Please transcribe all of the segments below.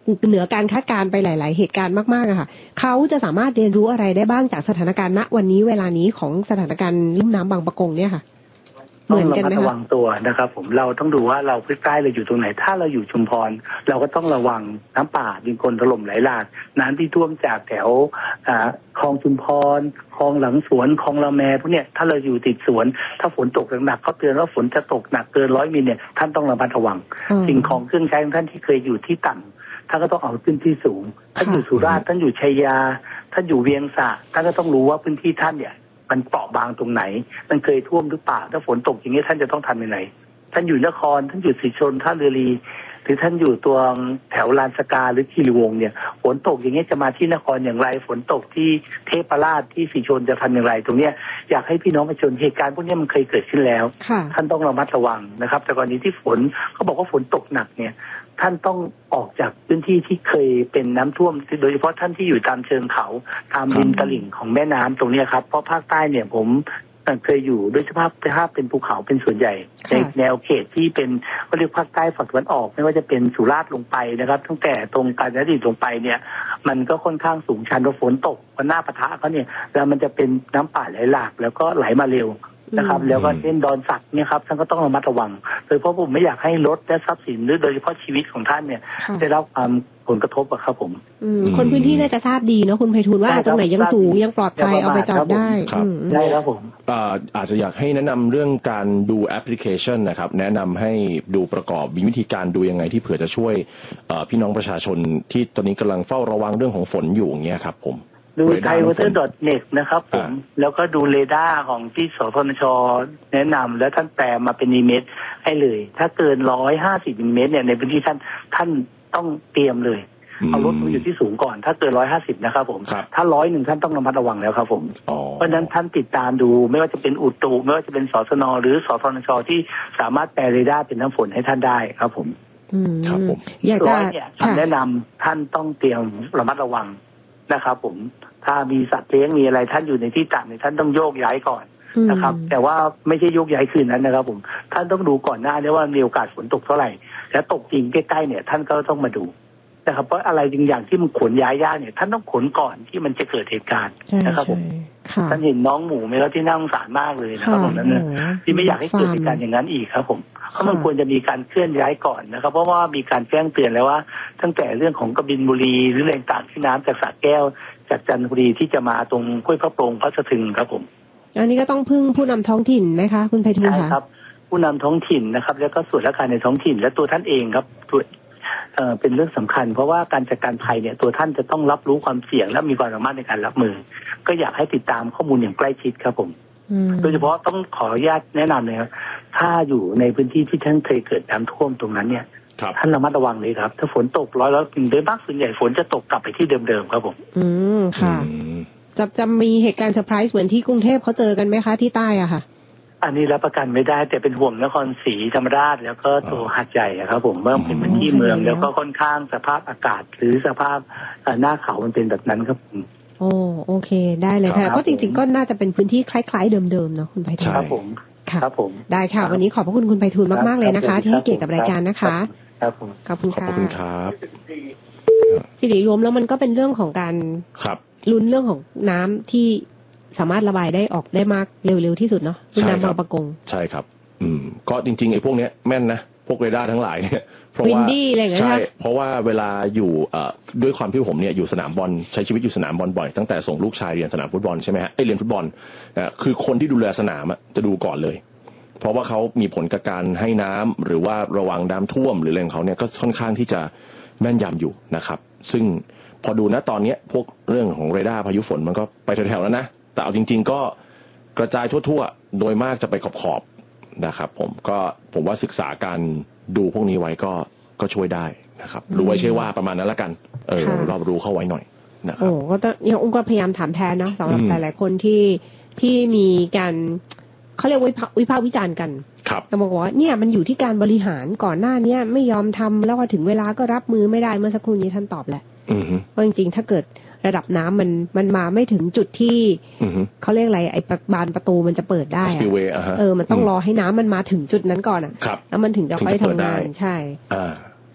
เหนือการคาดการณ์ไปหลายๆเหตุการณ์มากๆอะค่ะเขาจะสามารถเรียนรู้อะไรได้บ้างจากสถานการณ์ณวันนี้เวลานี้ของสถานการณ์ลุ่มน้ำบางปะกงเนี่ยค่ะต้องระมัดระวังตัวนะครับผมเราต้องดูว่าเราใกล้ๆเราอยู่ตรงไหนถ้าเราอยู่ชุมพรเราก็ต้องระวังน้ำป่าดินโคลนถล่มไหลหลากน้ำที่ท่วมจากแถวคลองชุมพรคลองหลังสวนคลองละแมพวกเนี้ยถ้าเราอยู่ติดสวนถ้าฝนตกหนักเขาเตือนว่าฝนจะตกหนักเกิน100 มิลเนี่ยท่านต้องระมัดระวังสิ่งของเครื่องใช้ของท่านที่เคยอยู่ที่ต่ำท่านก็ต้องเอาขึ้นที่สูงท่านอยู่สุราษฎร์ท่านอยู่ชัยยาท่านอยู่เวียงสะท่านก็ต้องรู้ว่าพื้นที่ท่านเนี่ยมันเปราะบางตรงไหนมันเคยท่วมหรือเปล่าถ้าฝนตกอย่างนี้ท่านจะต้องทำยังไงท่านอยู่นครท่านอยู่ศรีชนท่าเรือรีหรือท่านอยู่ตัวแถวลานสกาหรือคีรีวงศ์เนี่ยฝนตกอย่างนี้จะมาที่นครอย่างไรฝนตกที่เทพราชที่ศรีชนจะทำอย่างไรตรงเนี้ยอยากให้พี่น้องประชาชนเหตุการณ์พวกนี้มันเคยเกิดขึ้นแล้วท่านต้องระมัดระวังนะครับแต่กรณีที่ฝนเขาบอกว่าฝนตกหนักเนี่ยท่านต้องออกจากพื้นที่ที่เคยเป็นน้ำท่วมโดยเฉพาะท่านที่อยู่ตามเชิงเขาตามริมตลิ่งของแม่น้ำตรงนี้ครับเพราะภาคใต้เนี่ยผมเคยอยู่ด้วยสภาพเป็นภูเขาเป็นส่วนใหญ่ในแนวเขตที่เป็นเขาเรียกภาคใต้ฝั่งตะวันออกไม่ว่าจะเป็นสุราษฎร์ลงไปนะครับตั้งแต่ตรงกาญจนบุรีลงไปเนี่ยมันก็ค่อนข้างสูงชันพอฝนตกวันหน้าปะทะเขาเนี่ยแล้วมันจะเป็นน้ำป่าไหลหลากแล้วก็ไหลมาเร็วนะครับแล้วก็เช่นดอนสักเนี่ยครับท่านก็ต้องระมัดระวังโดยเฉพาะผมไม่อยากให้รถและทรัพย์สินหรือโดยเฉพาะชีวิตของท่านเนี่ยได้รับความผลกระทบอะครับผมคนพื้นที่น่าจะทราบดีเนาะคุณไพฑูรย์ว่าตรงไหนยังสูงยังปลอดภัยเอาไปจอดได้ได้ครับผมอาจจะอยากให้แนะนำเรื่องการดูแอปพลิเคชันนะครับแนะนำให้ดูประกอบมีวิธีการดูยังไงที่เผื่อจะช่วยพี่น้องประชาชนที่ตอนนี้กำลังเฝ้าระวังเรื่องของฝนอยู่อย่างเงี้ยครับผมดูthaiweather.net นะครับผมแล้วก็ดูเรดาร์ของที่สทนช.แนะนำแล้วท่านแปลมาเป็นมิลลิเมตรให้เลยถ้าเกิน150มิลลิเมตรเนี่ยในพื้นที่ท่านต้องเตรียมเลยเอารถมาอยู่ที่สูงก่อนถ้าเกิน150นะครับผมถ้า100ท่านต้องระมัดระวังแล้วครับผมเพราะฉะนั้นท่านติดตามดูไม่ว่าจะเป็นอุตุไม่ว่าจะเป็นสสน.หรือสทนช.ที่สามารถแปลเรดาร์เป็นน้ำฝนให้ท่านได้ครับผมครับผมอยากจะแนะนำท่านต้องเตรียมระมัดระวังนะครับผมถ้ามีสัตว์เลี้ยงมีอะไรท่านอยู่ในที่ต่ำเนี่ยท่านต้องโยกย้ายก่อนนะครับแต่ว่าไม่ใช่โยกย้ายคืนนั้นนะครับผมท่านต้องดูก่อนหน้านี้ว่ามีโอกาสฝนตกเท่าไหร่แล้วตกจริงใกล้ๆเนี่ยท่านก็ต้องมาดูนะครับเพราะอะไรบางอย่างที่มันขนย้ายยากเนี่ยท่านต้องขนก่อนที่มันจะเกิดเหตุการณ์นะครับผมท่านเห็นน้องหมูไหมครับที่น่าสงสารมากเลยนะครับผมนั้นที่ไม่อยากให้เกิดเหตุการณ์อย่างนั้นอีกครับผมเพราะมันควรจะมีการเคลื่อนย้ายก่อนนะครับเพราะว่ามีการแจ้งเตือนแล้วว่าตั้งแต่เรื่องของกบินบุรีหรือแหล่งต่างที่น้ำจากสระแก้วจากจันทบุรีที่จะมาตรงห้วยพระโปร่งพระสะทึงครับผมอันนี้ก็ต้องพึ่งผู้นำท้องถิ่นไหมคะคุณไพฑูรย์คะใช่ครับผู้นำท้องถิ่นนะครับแล้วก็ส่วนราชการในท้องถิ่นและตัวท่านเองครับเป็นเรื่องสำคัญเพราะว่าการจัดการภัยเนี่ยตัวท่านจะต้องรับรู้ความเสี่ยงและมีความสามารถในการรับมือก็อยากให้ติดตามข้อมูลอย่างใกล้ชิดครับผมโดยเฉพาะต้องขออนุญาตแนะนำเลยครับถ้าอยู่ในพื้นที่ที่ท่านเคยเกิดน้ำท่วมตรงนั้นเนี่ยท่านระมัดระวังเลยครับถ้าฝนตกร้อยโดยมากส่วนใหญ่ฝนจะตกกลับไปที่เดิมๆครับผมค่ะจะมีเหตุการณ์เซอร์ไพรส์เหมือนที่กรุงเทพเขาเจอกันไหมคะที่ใต้อะค่ะอันนี้รับประกันไม่ได้แต่เป็นห่วงนครศรีธรรมราชแล้วก็ตัวหาดใหญ่ครับผมเมื่อเป็นพื้นที่เมืองแล้วก็ค่อนข้างสภาพอากาศหรือสภาพหน้าเขามันเป็นแบบนั้นครับผมโอเคได้เลยค่ะก็จริงๆก็น่าจะเป็นพื้นที่คล้ายๆเดิมๆเนาะคุณไพฑูรย์ครับผมครับผมได้ค่ะวันนี้ขอบพระคุณคุณไพฑูรย์มากๆเลยนะคะที่ให้เกียรติกับรายการนะคะครับผมขอบคุณค่ะขอบคุณครับสิริรวมแล้วมันก็เป็นเรื่องของการลุ้นเรื่องของน้ำที่สามารถระบายได้ออกได้มากเร็วๆที่สุดเนาะน้ำบางปะกงใช่ครับก็จริงๆไอ้พวกเนี้ยแม่นนะพวกเรดาร์ทั้งหลายเนี่ยเพราะว่าใช่เพราะว่าเวลาอยู่ด้วยความที่ผมเนี่ยอยู่สนามบอลใช้ชีวิตอยู่สนามบอลบ่อยตั้งแต่ส่งลูกชายเรียนสนามฟุตบอลใช่ไหมฮะเรียนฟุตบอลคือคนที่ดูแลสนามจะดูก่อนเลยเพราะว่าเขามีผลกับการให้น้ำหรือว่าระวังน้ำท่วมหรืออะไรของเขาเนี่ยก็ค่อนข้างที่จะแม่นยำอยู่นะครับซึ่งพอดูนะตอนนี้พวกเรื่องของเรดาร์พายุฝนมันก็ไปแถวๆแล้วนะแต่เอาจริงๆก็กระจายทั่วๆโดยมากจะไปขอบๆนะครับผมว่าศึกษาการดูพวกนี้ไว้ก็ช่วยได้นะครับรู้ไว้ใช่ว่าประมาณนั้นละกันเรารู้เข้าไว้หน่อยนะครับก็ต้องอย่างองค์กรพยายามถามแทนนะสำหรับหลายๆคนที่มีการเขาเรียกวิพากษ์วิจารณ์กันเราบอกว่าเนี่ยมันอยู่ที่การบริหารก่อนหน้านี้ไม่ยอมทำแล้วพอถึงเวลาก็รับมือไม่ได้เมื่อสักครู่นี้ท่านตอบแหละว่าจริงๆถ้าเกิดระดับน้ำมันมาไม่ถึงจุดที่เขาเรียกอะไรไอ้บานประตูมันจะเปิดได้มันต้องรอให้น้ำมันมาถึงจุดนั้นก่อนแล้วมันถึงจะค่อยทำงานใช่เพ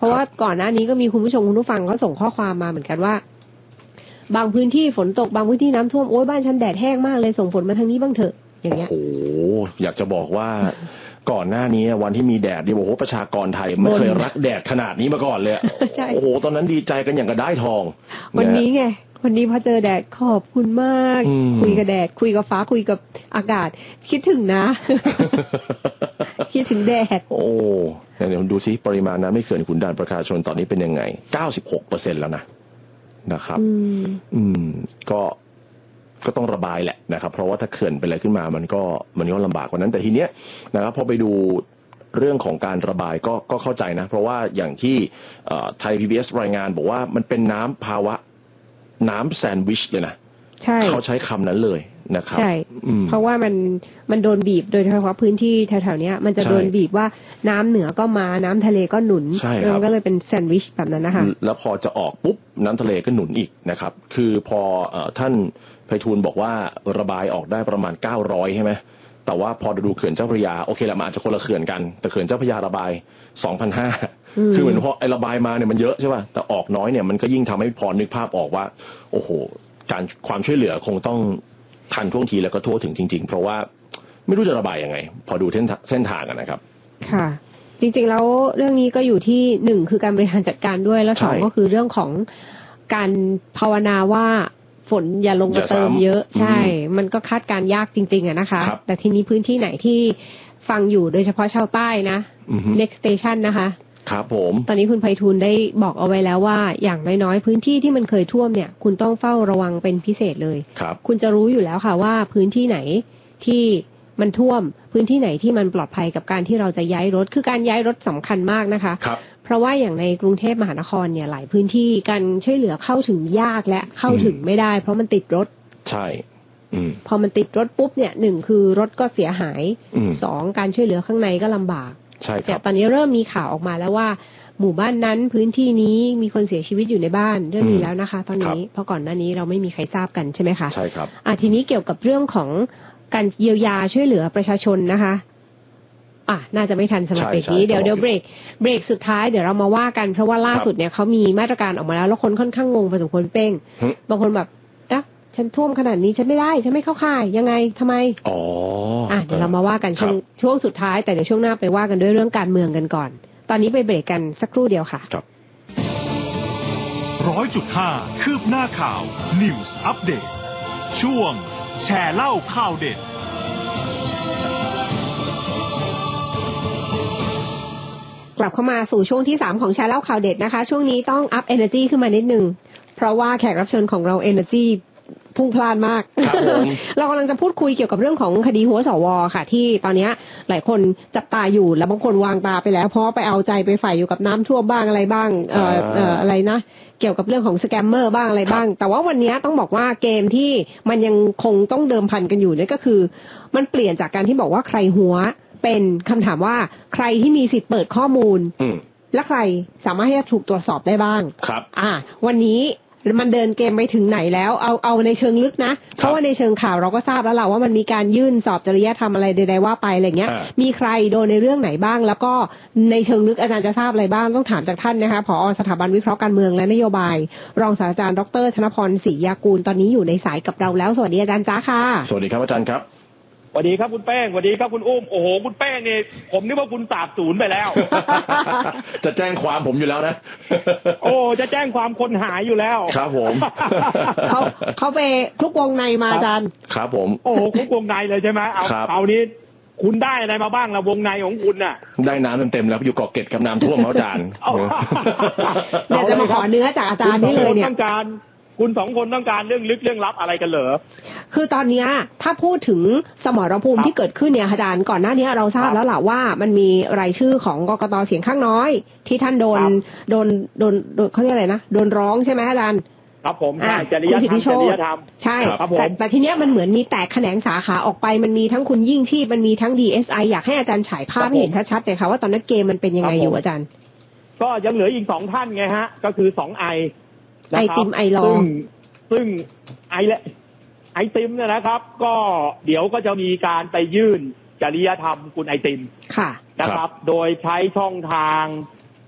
ราะว่าก่อนหน้านี้ก็มีคุณผู้ชมคุณผู้ฟังเขาส่งข้อความมาเหมือนกันว่าบางพื้นที่ฝนตกบางพื้นที่น้ำท่วมโอ๊ยบ้านฉันแดดแห้งมากเลยส่งฝนมาทางนี้บ้างเถอะอย่างเงี้ยโอ้โหอยากจะบอกว่าก่อนหน้านี้วันที่มีแดดดิโอ้โหประชากรไทยไม่เคยรักแดดขนาดนี้มาก่อนเลยโอ้โหตอนนั้นดีใจกันอย่างกระได้ทองวันนี้ไงวันนี้พอเจอแดดขอบคุณมากคุยกับแดดคุยกับฟ้าคุยกับอากาศคิดถึงนะคิดถึงแดดโอ้เดี๋ยวดูซิปริมาณน้ำในเขื่อนขุนด่านประชาชนตอนนี้เป็นยังไง 96% แล้วนะครับก็ต้องระบายแหละนะครับเพราะว่าถ้าเขื่อนเป็นอะไรขึ้นมามันก็ลำบากกว่านั้นแต่ทีเนี้ยนะครับพอไปดูเรื่องของการระบายก็เข้าใจนะเพราะว่าอย่างที่ไทย PBS รายงานบอกว่ามันเป็นน้ำภาวะน้ำแซนด์วิชเลยนะใช่เขาใช้คำนั้นเลยนะครับใช่เพราะว่ามันโดนบีบโดยเฉพาะพื้นที่แถวๆนี้มันจะโดนบีบว่าน้ำเหนือก็มาน้ำทะเลก็หนุนมันก็เลยเป็นแซนด์วิชแบบนั้นนะคะแล้วพอจะออกปุ๊บน้ำทะเลก็หนุนอีกนะครับคือพอท่านไพฑูรย์บอกว่าระบายออกได้ประมาณ900ใช่ไหมแต่ว่าพอดูเขื่อนเจ้าพระยาโอเคแหละมันอาจจะคนละเขื่อนกันแต่เขื่อนเจ้าพระยาระบาย 2,500 คือเหมือนพอไอ้ระบายมาเนี่ยมันเยอะใช่ป่ะแต่ออกน้อยเนี่ยมันก็ยิ่งทำให้พอนึกภาพออกว่าโอ้โหการความช่วยเหลือคงต้องทันท่วงทีแล้วก็ทั่วถึงจริงๆเพราะว่าไม่รู้จะระบายยังไงพอดูเส้นทางกันนะครับค่ะจริงๆแล้วเรื่องนี้ก็อยู่ที่1คือการบริหารจัดการด้วยแล้ว2ก็คือเรื่องของการภาวนาว่าฝนอย่าลงมาเติมเยอะใช่มันก็คาดการยากจริงๆอะนะคะแต่ทีนี้พื้นที่ไหนที่ฟังอยู่โดยเฉพาะชาวใต้นะ next station นะคะครับผมตอนนี้คุณไพฑูรย์ได้บอกเอาไว้แล้วว่าอย่างน้อยๆพื้นที่ที่มันเคยท่วมเนี่ยคุณต้องเฝ้าระวังเป็นพิเศษเลยคุณจะรู้อยู่แล้วค่ะว่าพื้นที่ไหนที่มันท่วมพื้นที่ไหนที่มันปลอดภัยกับการที่เราจะย้ายรถคือการย้ายรถสำคัญมากนะคะเพราะว่าอย่างในกรุงเทพมหานครเนี่ยหลายพื้นที่การช่วยเหลือเข้าถึงยากและเข้าถึงไม่ได้เพราะมันติดรถใช่พอมันติดรถปุ๊บเนี่ย1คือรถก็เสียหาย2การช่วยเหลือข้างในก็ลำบากใช่ครับแต่ตอนนี้เริ่มมีข่าวออกมาแล้วว่าหมู่บ้านนั้นพื้นที่นี้มีคนเสียชีวิตอยู่ในบ้านเริ่มมีแล้วนะคะตอนนี้เพราะก่อนหน้านี้เราไม่มีใครทราบกันใช่ไหมคะใช่ครับทีนี้เกี่ยวกับเรื่องของการเยียวยาช่วยเหลือประชาชนนะคะน่าจะไม่ทันสำหรับเบรกนี้เดี๋ยวเบรกสุดท้ายเดี๋ยวเรามาว่ากันเพราะว่าล่าสุดเนี่ยเขามีมาตรการออกมาแล้วคนค่อนข้างงงพอสมควรเป้งบางคนแบบฉันท่วมขนาดนี้ฉันไม่ได้ฉันไม่เข้าข่ายยังไงทำไมเดี๋ยวเรามาว่ากันช่วงสุดท้ายแต่เดี๋ยวช่วงหน้าไปว่ากันด้วยเรื่องการเมืองกันก่อนตอนนี้ไปเบรกกันสักครู่เดียวค่ะ 100.5 คืบหน้าข่าว News Update ช่วงแชร์เล่าข่าวเด็ดกลับเข้ามาสู่ช่วงที่3ของแชร์เล่าข่าวเด็ดนะคะช่วงนี้ต้องอัพ energy ขึ้นมานิดนึงเพราะว่าแขกรับเชิญของเรา energyพุ่งพล่านมาก เรากำลังจะพูดคุยเกี่ยวกับเรื่องของคดีหัวสวค่ะที่ตอนนี้หลายคนจับตาอยู่แล้วบางคนวางตาไปแล้วเพราะไปเอาใจไปใฝ่อยู่กับน้ำท่วมบ้างอะไรบ้างอะไรนะเกี่ยวกับเรื่องของสแกมเมอร์บ้างอะไรบ้างแต่ว่าวันนี้ต้องบอกว่าเกมที่มันยังคงต้องเดิมพันกันอยู่เนี่ยก็คือมันเปลี่ยนจากการที่บอกว่าใครหัวเป็นคำถามว่าใครที่มีสิทธิ์เปิดข้อมูลและใครสามารถที่จะถูกตรวจสอบได้บ้างครับวันนี้มันเดินเกมไปถึงไหนแล้วเอาในเชิงลึกนะเพราะว่าในเชิงข่าวเราก็ทราบแล้วแหละว่ามันมีการยื่นสอบจริยธรรมอะไรใดๆว่าไปอะไรเงี้ยมีใครโดนในเรื่องไหนบ้างแล้วก็ในเชิงลึกอาจารย์จะทราบอะไรบ้างต้องถามจากท่านนะคะผอ.สถาบันวิเคราะห์การเมืองและนโยบายรองศาสตราจารย์ดร.ธนพร ศรียากูลตอนนี้อยู่ในสายกับเราแล้วสวัสดีอาจารย์จ้าค่ะสวัสดีครับอาจารย์ครับสวัสดีครับคุณแป้งสวัสดีครับคุณอุ้มโอ้โหคุณแป้งนี่ผมนึกว่าคุณสาบสูญไปแล้วจะแจ้งความผมอยู่แล้วนะโอ้จะแจ้งความคนหายอยู่แล้วครับผมเขาไปคลุกวงในมาอาจารย์ครับผมโอ้คลุกวงในเลยใช่ไหมเอานี้คุณได้อะไรมาบ้างล่ะวงในของคุณน่ะได้น้ำเต็มๆแล้วอยู่เกาะเกร็ดกับน้ำท่วมอาจารย์เดี๋ยวจะมาขอเนื้อจากอาจารย์นี่เลยเนี่ยคุณสองคนต้องการเรื่องลึกเรื่องลับอะไรกันเหรอคือตอนนี้ถ้าพูดถึงสมรภูมิที่เกิดขึ้นเนี่ยอาจารย์ก่อนหน้านี้เราทราบแล้วล่ะว่ามันมีรายชื่อของกกต.เสียงข้างน้อยที่ท่านโดนเขาเรียกอะไรนะโดนร้องใช่ไหมอาจารย์ครับผมจริยธรรมใช่แต่ทีเนี้ยมันเหมือนมีแตกแขนงสาขาออกไปมันมีทั้งคุณยิ่งชีพมันมีทั้ง DSI อยากให้อาจารย์ฉายภาพให้เห็นชัดๆเลยค่ะว่าตอนนั้นเกมมันเป็นยังไงอยู่อาจารย์ก็ยังเหลืออีก2ท่านไงฮะก็คือ2 ไอติมไอรอซึ่งไอติมเนี่ยนะครับก็เดี๋ยวก็จะมีการไปยื่นจริยธรรมคุณไอติมค่ะนะครับโดยใช้ช่องทาง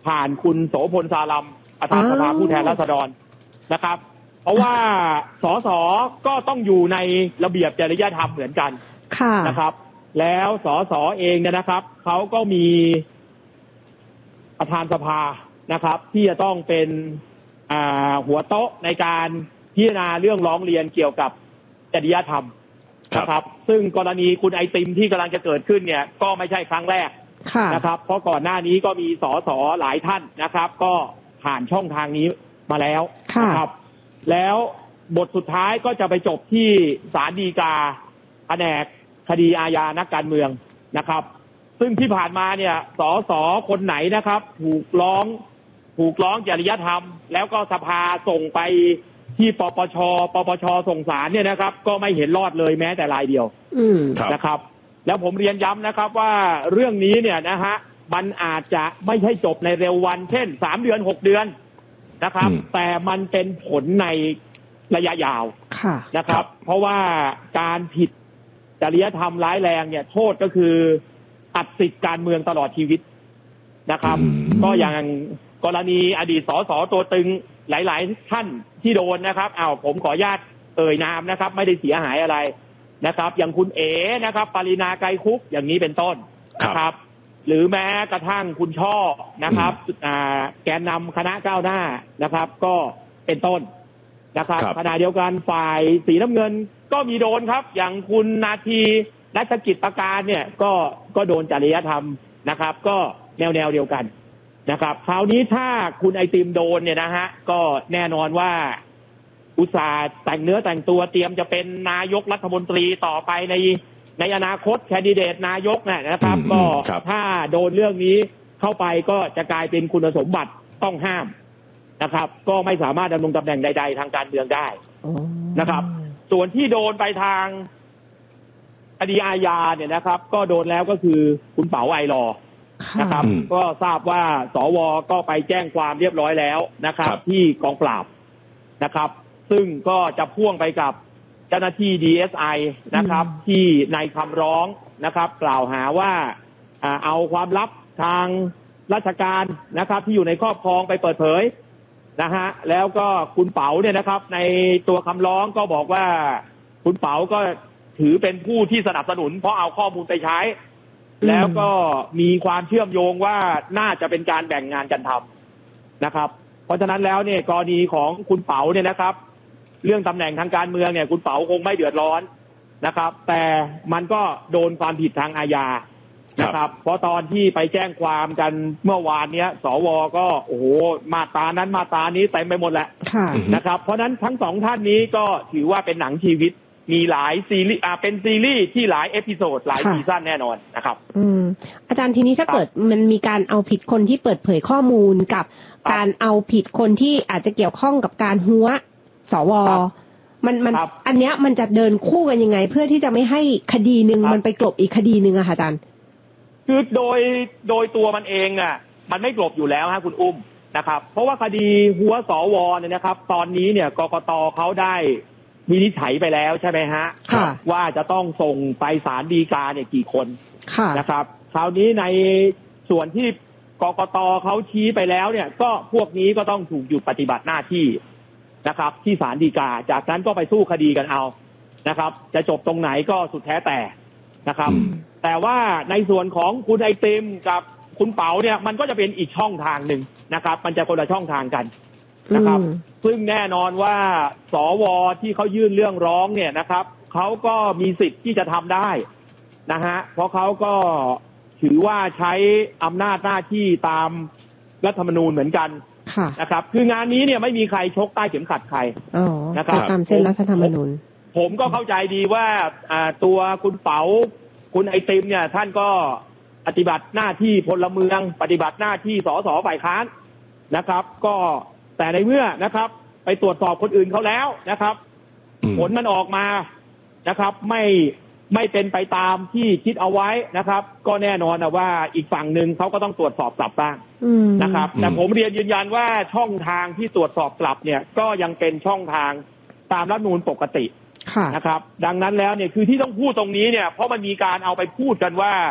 ผ่านคุณโสพล สาลัมประธานสภาผู้แทนราษฎรนะครับเพราะว่าสสก็ต้องอยู่ในระเบียบจริยธรรมเหมือนกันนะครับแล้วสสเองเนี่ยนะครับเขาก็มีประธานสภานะครับที่จะต้องเป็นหัวโต๊ะในการพิจารณาเรื่องร้องเรียนเกี่ยวกับจริยธรรมนะครับซึ่งกรณีคุณไอติมที่กำลังจะเกิดขึ้นเนี่ยก็ไม่ใช่ครั้งแรกนะครับเพราะก่อนหน้านี้ก็มีสสหลายท่านนะครับก็ผ่านช่องทางนี้มาแล้วนะครับแล้วบทสุดท้ายก็จะไปจบที่ศาลฎีกาแผนกคดีอาญานักการเมืองนะครับซึ่งที่ผ่านมาเนี่ยสสคนไหนนะครับถูกร้องจริยธรรมแล้วก็สภาส่งไปที่ปปชส่งศาลเนี่ยนะครับก็ไม่เห็นรอดเลยแม้แต่รายเดียวนะครับแล้วผมเรียนย้ำนะครับว่าเรื่องนี้เนี่ยนะฮะมันอาจจะไม่ใช่จบในเร็ววันเช่น3 เดือน 6 เดือนนะครับแต่มันเป็นผลในระยะยาวนะครับเพราะว่าการผิดจริยธรรมร้ายแรงเนี่ยโทษก็คือตัดสิทธิการเมืองตลอดชีวิตนะครับก็อย่างกรณีอดีตสสตัวตึงหลายๆท่านที่โดนนะครับผมขออนุญาตนามนะครับไม่ได้เสียหายอะไรนะครับอย่างคุณเอ๋นะครับปรินาไกรคุปอย่างนี้เป็นต้นนะครับหรือแม้กระทั่งคุณช่อนะครับแกนนำคณะก้าวหน้านะครับก็เป็นต้นนะครับขณะเดียวกันฝ่ายสีน้ำเงินก็มีโดนครับอย่างคุณนาทีรัชกิจประการเนี่ยก็โดนจริยธรรมนะครับก็แนวเดียวกันนะครับคราวนี้ถ้าคุณไอติมโดนเนี่ยนะฮะก็แน่นอนว่าอุตสาห์แต่งเนื้อแต่งตัวเตรียมจะเป็นนายกรัฐมนตรีต่อไปในอนาคตแคนดิเดตนายกเนี่ยนะครับก็ถ้าโดนเรื่องนี้เข้าไปก็จะกลายเป็นคุณสมบัติต้องห้ามนะครับก็ไม่สามารถดำรงตำแหน่งใดๆทางการเมืองได้นะครับส่วนที่โดนไปทางคดีอาญาเนี่ยนะครับก็โดนแล้วก็คือคุณเป๋าไอรอนะครับก็ทราบว่าสวก็ไปแจ้งความเรียบร้อยแล้วนะครับที่กองปราบนะครับซึ่งก็จะพ่วงไปกับเจ้าหน้าที่ DSI นะครับที่ในคำร้องนะครับกล่าวหาว่าเอาความลับทางราชการนะครับที่อยู่ในครอบครองไปเปิดเผยนะฮะแล้วก็คุณเป๋าเนี่ยนะครับในตัวคำร้องก็บอกว่าคุณเป๋าก็ถือเป็นผู้ที่สนับสนุนเพราะเอาข้อมูลไปใช้แล้วก็มีความเชื่อมโยงว่าน่าจะเป็นการแบ่งงานกันทำนะครับเพราะฉะนั้นแล้วเนี่ยกรณีของคุณเป๋าเนี่ยนะครับเรื่องตำแหน่งทางการเมืองเนี่ยคุณเป๋าคงไม่เดือดร้อนนะครับแต่มันก็โดนความผิดทางอาญานะครับเพราะตอนที่ไปแจ้งความกันเมื่อวานเนี้ยสวก็โอ้โหมาตรานั้นมาตรานี้เต็มไปหมดแหละนะครับเพราะนั้นทั้งสองท่านนี้ก็ถือว่าเป็นหนังชีวิตมีหลายซีรีส์เป็นซีรีส์ที่หลายเอพิโซดหลายซีซั่นแน่นอนนะครับอาจารย์ทีนี้ถ้าเกิดมันมีการเอาผิดคนที่เปิดเผยข้อมูลกับการเอาผิดคนที่อาจจะเกี่ยวข้องกับการหัวสวมันอันเนี้ยมันจะเดินคู่กันยังไงเพื่อที่จะไม่ให้คดีนึงมันไปกลบอีกคดีนึงอะค่ะอาจารย์คือโดยตัวมันเองอ่ะมันไม่กลบอยู่แล้วฮะคุณอุ้มนะครับเพราะว่าคดีหัวสวเนี่ยนะครับตอนนี้เนี่ยกกตเขาได้วินิจฉัยไปแล้วใช่ไหมฮะว่าจะต้องส่งไปศาลฎีกาเนี่ยกี่คนนะครับคราวนี้ในส่วนที่กกตเขาชี้ไปแล้วเนี่ยก็พวกนี้ก็ต้องถูกหยุดปฏิบัติหน้าที่นะครับที่ศาลฎีกาจากนั้นก็ไปสู้คดีกันเอานะครับจะจบตรงไหนก็สุดแท้แต่นะครับแต่ว่าในส่วนของคุณไอติมกับคุณเป๋าเนี่ยมันก็จะเป็นอีกช่องทางหนึ่งนะครับมันจะคนละช่องทางกันนะครับซึ่งแน่นอนว่าสวที่เขายื่นเรื่องร้องเนี่ยนะครับเขาก็มีสิทธิ์ที่จะทำได้นะฮะเพราะเขาก็ถือว่าใช้อำนาจหน้าที่ตามรัฐธรรมนูญเหมือนกันนะครับคืองานนี้เนี่ยไม่มีใครชกใต้เข็มขัดใครนะครับตามเส้นรัฐธรรมนูญผมก็เข้าใจดีว่าตัวคุณเป๋าคุณไอติมเนี่ยท่านก็ปฏิบัติหน้าที่พลเมืองปฏิบัติหน้าที่สสฝ่ายค้านนะครับก็แต่ในเมื่อนะครับไปตรวจสอบคนอื่นเขาแล้วนะครับผลมันออกมานะครับไม่เป็นไปตามที่คิดเอาไว้นะครับก็แน่นอนนะว่าอีกฝั่งหนึ่งเขาก็ต้องตรวจสอบกลับบ้างนะครับแต่ผมเรียนยืนยันว่าช่องทางที่ตรวจสอบกลับเนี่ยก็ยังเป็นช่องทางตามรัฐธรรมนูญปกตินะครับดังนั้นแล้วเนี่ยคือที่ต้องพูดตรงนี้เนี่ยเพราะมันมีการเอาไปพูดกันว่า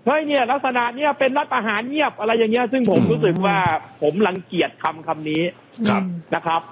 เฮ้ยเนี่ยลักษณะเนี่ยเป็นรัฐประหารเงียบอะไรอย่างเงี้ยซึ่งผมรู้สึกว่าผมรังเกียจคำนี้นะครับ